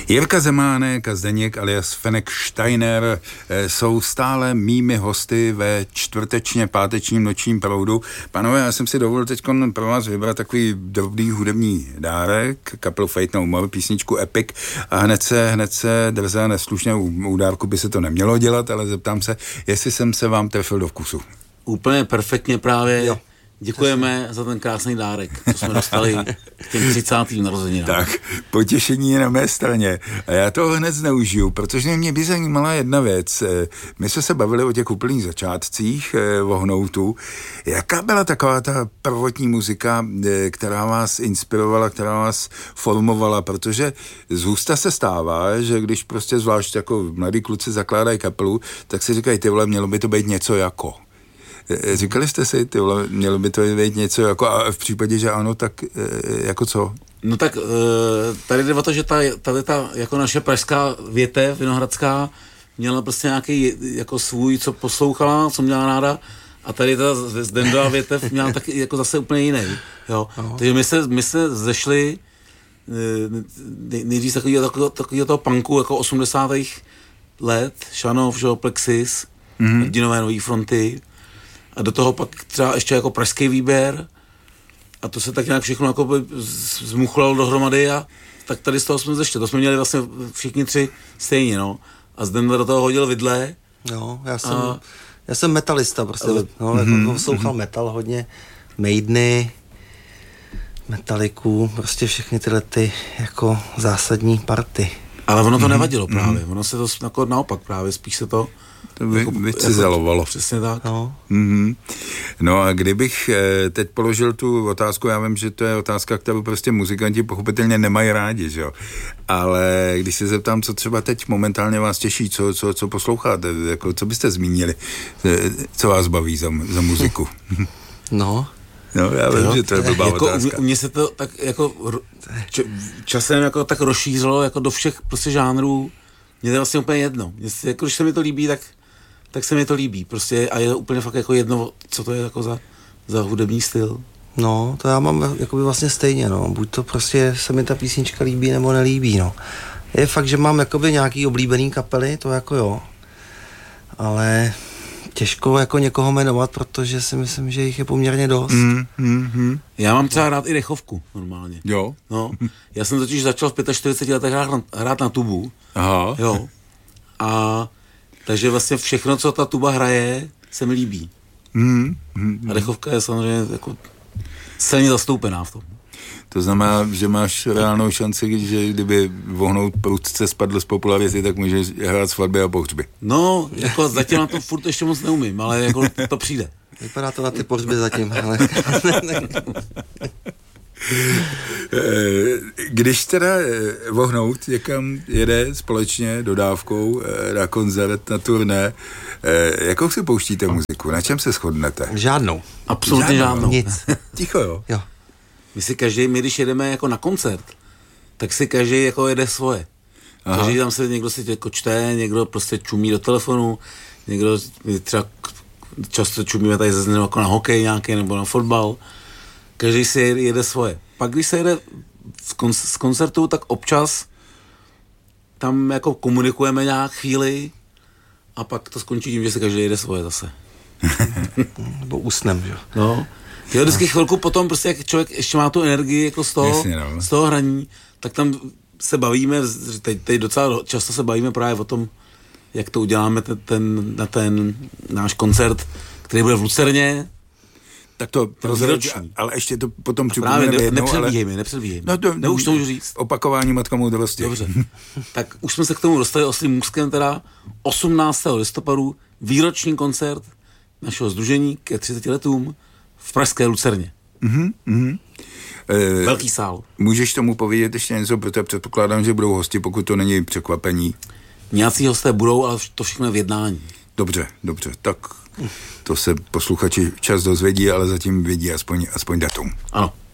Jirka Zemánek a Zdeněk alias Fenek Steiner jsou stále mými hosty ve čtvrtečně pátečním nočním proudu. Pánové, já jsem si dovolil teď pro vás vybrat takový drobný hudební dárek, kapelu Fate No More, písničku Epic, a hned se drze a neslušně, u dárku by se to nemělo dělat, ale zeptám se, jestli jsem se vám trefil do vkusu. Úplně perfektně právě. Jo. Děkujeme za ten krásný dárek, co jsme dostali k těm 30. narozeninám. Tak, potěšení je na mé straně. A já to hned zneužiju, protože mě by zajímala jedna věc. My jsme se bavili o těch úplných začátcích Vohnoutu. Jaká byla taková ta prvotní muzika, která vás inspirovala, která vás formovala? Protože z hůsta se stává, že když prostě zvlášť jako mladí kluci zakládají kapelu, tak si říkají, ty vole, mělo by to být něco jako. Říkali jste si, ty vole, mělo by to být něco jako, a v případě, že ano, tak jako co? No tak tady jde o to, že tady ta jako naše pražská větev vinohradská měla prostě nějaký jako svůj, co poslouchala, co měla ráda, a tady ta Zdendová větev měla taky jako zase úplně jiný. Jo. Takže my se zešli nejdřív takového toho punku jako 80. let, Šanov, Plexis, Hrdinové Nový fronty, a do toho pak třeba ještě jako pražský výběr, a to se tak nějak všechno jako zmuchlalo dohromady, a tak tady z toho jsme zešli. To jsme měli vlastně všichni tři stejně, no. A Zdenda do toho hodil vidle. Jo, já jsem metalista prostě, jako poslouchal metal hodně, Maideny, Metalliku, prostě všechny tyhle ty jako zásadní party. Ale ono to nevadilo právě, ono se to jako naopak právě, spíš se to vycizelovalo. Přesně tak. No a kdybych teď položil tu otázku, já vím, že to je otázka, kterou prostě muzikanti pochopitelně nemají rádi, že jo? Ale když se zeptám, co třeba teď momentálně vás těší, co posloucháte, jako, co byste zmínili, co vás baví za muziku? No, já vím, že to je blbá jako otázka. U mě se to tak jako časem jako tak rozšířilo jako do všech prostě žánrů. Mně to je vlastně úplně jedno. Jako, když se mi to líbí, tak se mi to líbí. Prostě, a je to úplně fakt jako jedno, co to je jako za hudební styl. No, to já mám jakoby vlastně stejně, no. Buď to prostě se mi ta písnička líbí, nebo nelíbí, no. Je fakt, že mám jakoby nějaký oblíbený kapely, to jako jo. Ale těžko jako někoho jmenovat, protože si myslím, že jich je poměrně dost. Já mám třeba rád i dechovku normálně. Jo? No, já jsem totiž začal v 45 letech hrát na tubu. Aha. Jo. A takže vlastně všechno, co ta tuba hraje, se mi líbí. A dechovka je samozřejmě jako silně zastoupená v tom. To znamená, že máš reálnou šanci, že kdyby Vohnout prudce spadl z popularity, tak můžeš hrát svatby a pohřby. No, jako zatím na to furt ještě moc neumím, ale jako to přijde. Vypadá to na ty pohřby zatím, ale... Když teda Vohnout někam jede společně dodávkou na koncert, na turné, jakou si pouštíte muziku? Na čem se shodnete? Žádnou. Absolutně žádnou. Nic. Ticho, jo? Jo. My když jedeme jako na koncert, tak si každý jako jede svoje. Aha. Každý tam se, někdo si jako čte, někdo prostě čumí do telefonu, někdo třeba často čumíme tady ze jako na hokej nějaký nebo na fotbal. Každý si jede svoje. Pak když se jede z koncertu, tak občas tam jako komunikujeme nějak chvíli a pak to skončí tím, že si každý jede svoje zase. Nebo usnem, jo. No. Jo, vždycky chvilku potom prostě, jak člověk ještě má tu energii jako z toho hraní, tak tam se bavíme, teď docela často se bavíme právě o tom, jak to uděláme na ten náš koncert, který bude v Lucerně. Tak to prozradí, ale ještě to potom připomeneme jednou, nepředbíhejme. No, už to můžu říct. Opakování matka moudrosti. Dobře. Tak už jsme se k tomu dostali oslým můstkem, teda 18. listopadu, výroční koncert našeho sdružení ke 30 letům v pražské Lucerně. Velký sál. Můžeš tomu povědět ještě něco, protože předpokládám, že budou hosti, pokud to není překvapení. Nějací hosté budou, ale to všechno je v jednání. Dobře, tak to se posluchači čas dozvědí, ale zatím vědí aspoň datum. Ano.